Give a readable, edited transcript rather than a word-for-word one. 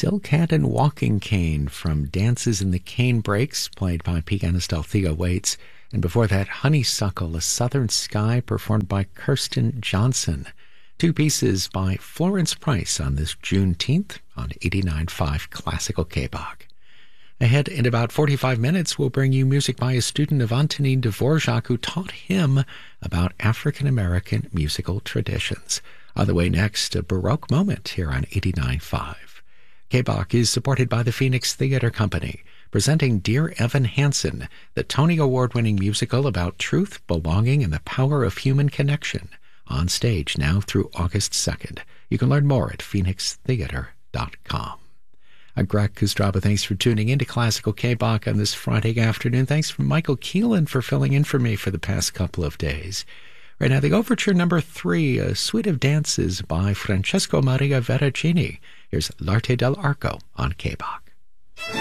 Silk Hat and Walking Cane from Dances in the Cane Breaks, played by pianist Althea Waits. And before that, Honeysuckle, A Southern Sky, performed by Kirsten Johnson. Two pieces by Florence Price on this Juneteenth on 89.5 Classical K-Bach. Ahead in about 45 minutes, we'll bring you music by a student of Antonin Dvorak who taught him about African-American musical traditions. On the way next, a Baroque moment here on 89.5. K-Bach is supported by the Phoenix Theater Company, presenting Dear Evan Hansen, the Tony Award-winning musical about truth, belonging, and the power of human connection. On stage now through August 2nd. You can learn more at phoenixtheater.com. I'm Greg Kustraba. Thanks for tuning in to Classical K-Bach on this Friday afternoon. Thanks for Michael Keelan for filling in for me for the past couple of days. Right now, the Overture number 3, a suite of dances by Francesco Maria Veracini. Here's L'Arte dell'Arco on K-Bach.